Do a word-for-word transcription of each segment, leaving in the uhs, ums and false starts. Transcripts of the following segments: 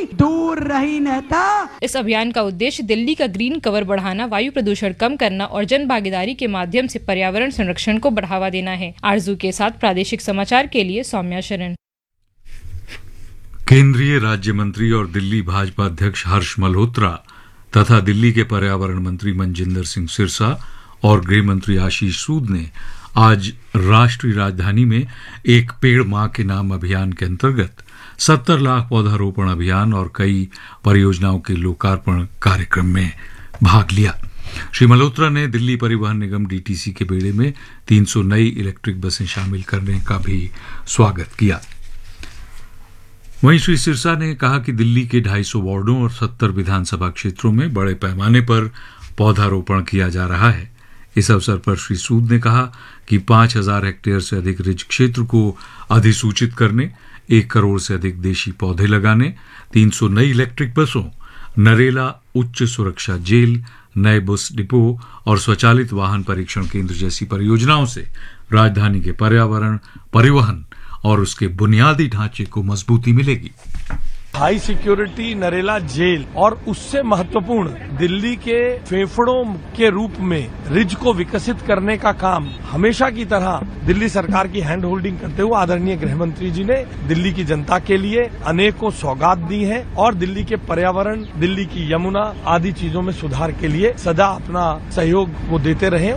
दूर रही नेता। इस अभियान का उद्देश्य दिल्ली का ग्रीन कवर बढ़ाना, वायु प्रदूषण कम करना और जन भागीदारी के माध्यम से पर्यावरण संरक्षण को बढ़ावा देना है। आरजू के साथ प्रादेशिक समाचार के लिए सौम्या शरण। केंद्रीय राज्य मंत्री और दिल्ली भाजपा अध्यक्ष हर्ष मल्होत्रा तथा दिल्ली के पर्यावरण मंत्री मनजिंदर सिंह सिरसा और गृह मंत्री आशीष सूद ने आज राष्ट्रीय राजधानी में एक पेड़ मां के नाम अभियान के अंतर्गत सत्तर लाख पौधारोपण अभियान और कई परियोजनाओं के लोकार्पण कार्यक्रम में भाग लिया। श्री मल्होत्रा ने दिल्ली परिवहन निगम डीटीसी के बेड़े में तीन सौ नई इलेक्ट्रिक बसें शामिल करने का भी स्वागत किया। वहीं श्री सिरसा ने कहा कि दिल्ली के ढाई सौ वार्डों और सत्तर विधानसभा क्षेत्रों में बड़े पैमाने पर पौधारोपण किया जा रहा है। इस अवसर पर श्री सूद ने कहा कि पांच हजार हेक्टेयर से अधिक रिज क्षेत्र को अधिसूचित करने, एक करोड़ से अधिक देशी पौधे लगाने, तीन सौ नई इलेक्ट्रिक बसों, नरेला उच्च सुरक्षा जेल, नए बस डिपो और स्वचालित वाहन परीक्षण केंद्र जैसी परियोजनाओं से राजधानी के पर्यावरण, परिवहन और उसके बुनियादी ढांचे को मजबूती मिलेगी। हाई सिक्योरिटी नरेला जेल और उससे महत्वपूर्ण दिल्ली के फेफड़ों के रूप में रिज को विकसित करने का काम हमेशा की तरह दिल्ली सरकार की हैंड होल्डिंग करते हुए आदरणीय गृह मंत्री जी ने दिल्ली की जनता के लिए अनेकों सौगात दी है और दिल्ली के पर्यावरण, दिल्ली की यमुना आदि चीजों में सुधार के लिए सदा अपना सहयोग वो देते रहे।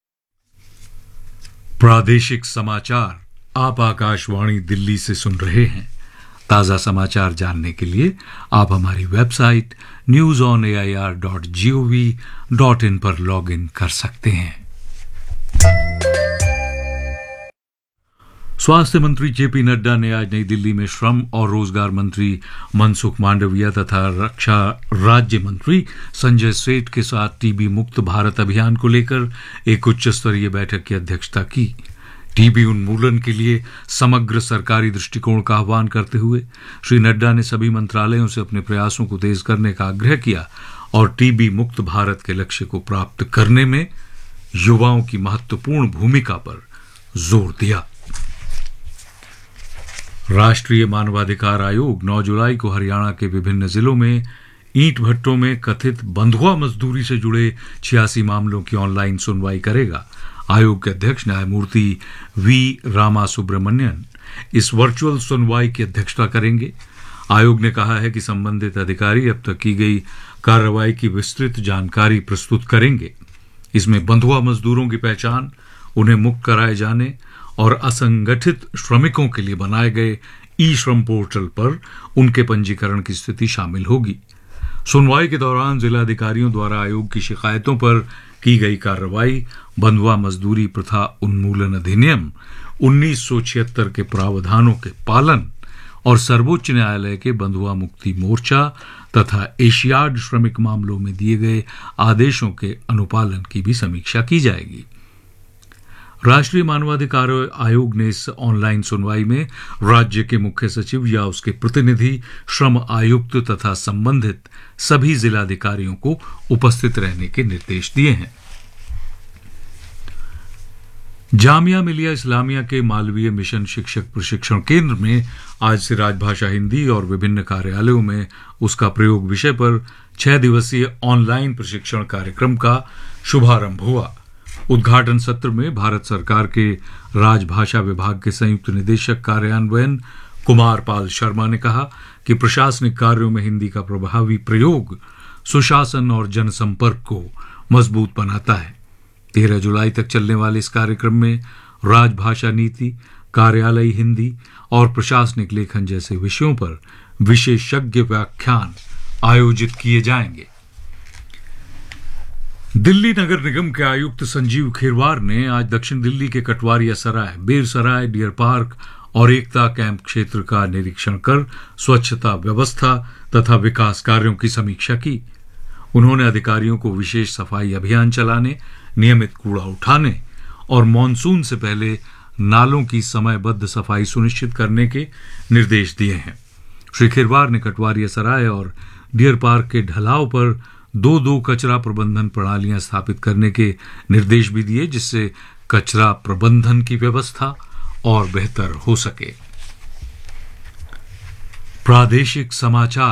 प्रादेशिक समाचार आप आकाशवाणी दिल्ली से सुन रहे हैं। ताजा समाचार जानने के लिए आप हमारी website news on A I R dot G O V dot in पर लॉग इन कर सकते हैं। स्वास्थ्य मंत्री जेपी नड्डा ने आज नई दिल्ली में श्रम और रोजगार मंत्री मनसुख मांडविया तथा रक्षा राज्य मंत्री संजय सेठ के साथ टीबी मुक्त भारत अभियान को लेकर एक उच्च स्तरीय बैठक की अध्यक्षता की। टीबी उन्मूलन के लिए समग्र सरकारी दृष्टिकोण का आह्वान करते हुए श्री नड्डा ने सभी मंत्रालयों से अपने प्रयासों को तेज करने का आग्रह किया और टीबी मुक्त भारत के लक्ष्य को प्राप्त करने में युवाओं की महत्वपूर्ण भूमिका पर जोर दिया। राष्ट्रीय मानवाधिकार आयोग नौ जुलाई को हरियाणा के विभिन्न जिलों में ईंट भट्टों में कथित बंधुआ मजदूरी से जुड़े छियासी मामलों की ऑनलाइन सुनवाई करेगा। आयोग के अध्यक्ष न्यायमूर्ति वी रामा सुब्रमण्यन इस वर्चुअल सुनवाई की अध्यक्षता करेंगे। आयोग ने कहा है कि संबंधित अधिकारी अब तक की गई कार्रवाई की विस्तृत जानकारी प्रस्तुत करेंगे। इसमें बंधुआ मजदूरों की पहचान, उन्हें मुक्त कराए जाने और असंगठित श्रमिकों के लिए बनाए गए ई श्रम पोर्टल पर उनके पंजीकरण की स्थिति शामिल होगी। सुनवाई के दौरान जिलाधिकारियों द्वारा आयोग की शिकायतों पर की गई कार्रवाई, बंधुआ मजदूरी प्रथा उन्मूलन अधिनियम उन्नीस सौ छिहत्तर के प्रावधानों के पालन और सर्वोच्च न्यायालय के बंधुआ मुक्ति मोर्चा तथा एशियाड श्रमिक मामलों में दिए गए आदेशों के अनुपालन की भी समीक्षा की जाएगी। राष्ट्रीय मानवाधिकार आयोग ने इस ऑनलाइन सुनवाई में राज्य के मुख्य सचिव या उसके प्रतिनिधि, श्रम आयुक्त तथा संबंधित सभी जिलाधिकारियों को उपस्थित रहने के निर्देश दिए हैं। जामिया मिलिया इस्लामिया के मालवीय मिशन शिक्षक प्रशिक्षण केंद्र में आज से राजभाषा हिंदी और विभिन्न कार्यालयों में उसका प्रयोग विषय पर छह दिवसीय ऑनलाइन प्रशिक्षण कार्यक्रम का शुभारंभ हुआ। उद्घाटन सत्र में भारत सरकार के राजभाषा विभाग के संयुक्त निदेशक कार्यान्वयन कुमार पाल शर्मा ने कहा कि प्रशासनिक कार्यों में हिंदी का प्रभावी प्रयोग सुशासन और जनसंपर्क को मजबूत बनाता है। तेरह जुलाई तक चलने वाले इस कार्यक्रम में राजभाषा नीति, कार्यालयी हिंदी और प्रशासनिक लेखन जैसे विषयों पर विशेषज्ञ व्याख्यान आयोजित किए जाएंगे। दिल्ली नगर निगम के आयुक्त संजीव खीरवार ने आज दक्षिण दिल्ली के कटवारिया सराय, बेर सराय, डियर पार्क और एकता कैंप क्षेत्र का निरीक्षण कर स्वच्छता व्यवस्था तथा विकास कार्यों की समीक्षा की। उन्होंने अधिकारियों को विशेष सफाई अभियान चलाने, नियमित कूड़ा उठाने और मानसून से पहले नालों की समयबद्ध सफाई सुनिश्चित करने के निर्देश दिए हैं। श्री खीरवार ने कटवारिया सराय और डियर पार्क के ढलाव पर दो दो कचरा प्रबंधन प्रणालियां स्थापित करने के निर्देश भी दिए, जिससे कचरा प्रबंधन की व्यवस्था और बेहतर हो सके। प्रादेशिक समाचार